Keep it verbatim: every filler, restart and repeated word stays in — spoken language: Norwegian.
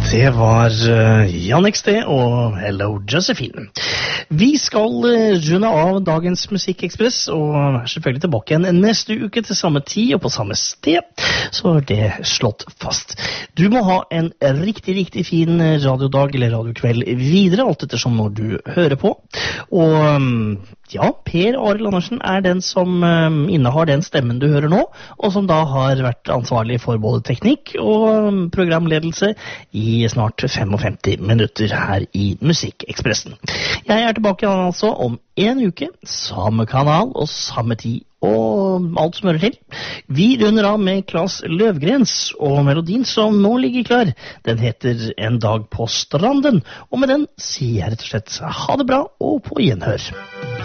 Det var uh, Jan X D og Hello Josephine. Vi skal uh, runde av dagens Musikkekspress og er selvfølgelig tilbake igjen neste uke til samme tid og på samme sted, så er det slått fast. Du må ha en riktig, riktig fin radiodag eller radiokveld videre, alt ettersom når du hører på. Og um, ja, Per Arild Andersen er den som um, innehar den stemmen du hører nå, og som da har vært ansvarlig for både teknikk og um, programledelse i snart femogfemti minutter her i Musikkekspressen. Jeg er tilbake altså om en uke, samme kanal og samme tid og alt som hører til. Vi runder av med Claes Løvgrens, og melodien som nå ligger klar, den heter En dag på stranden, og med den sier jeg rett og slett ha det bra og på gjenhør.